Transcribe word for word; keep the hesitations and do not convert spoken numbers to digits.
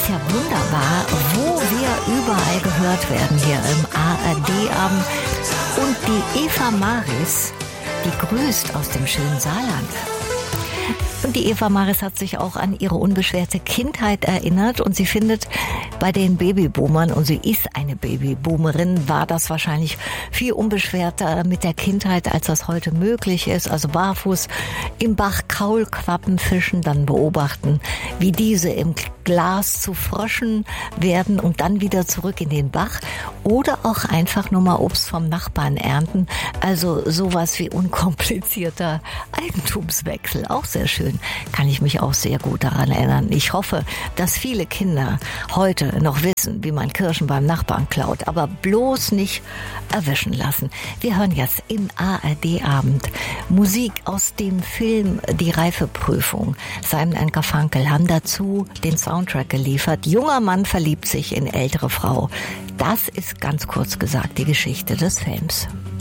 ist ja wunderbar, wo wir überall gehört werden hier im A R D-Abend. Und die Eva Maris, die grüßt aus dem schönen Saarland. Und die Eva Maris hat sich auch an ihre unbeschwerte Kindheit erinnert und sie findet, bei den Babyboomern, und sie ist eine Babyboomerin, war das wahrscheinlich viel unbeschwerter mit der Kindheit, als das heute möglich ist. Also barfuß im Bach Kaulquappen fischen, dann beobachten, wie diese im Glas zu Fröschen werden und dann wieder zurück in den Bach. Oder auch einfach nur mal Obst vom Nachbarn ernten. Also sowas wie unkomplizierter Eigentumswechsel. Auch sehr schön. Kann ich mich auch sehr gut daran erinnern. Ich hoffe, dass viele Kinder heute noch wissen, wie man Kirschen beim Nachbarn klaut, aber bloß nicht erwischen lassen. Wir hören jetzt im A R D-Abend Musik aus dem Film Die Reifeprüfung. Simon and Garfunkel haben dazu den Soundtrack geliefert. Junger Mann verliebt sich in ältere Frau. Das ist ganz kurz gesagt die Geschichte des Films.